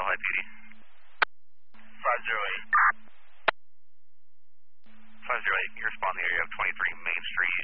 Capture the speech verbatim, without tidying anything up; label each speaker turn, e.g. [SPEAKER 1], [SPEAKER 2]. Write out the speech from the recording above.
[SPEAKER 1] L A P D.
[SPEAKER 2] five zero eight.
[SPEAKER 1] five zero eight, you respond to the area of twenty-three Main Street,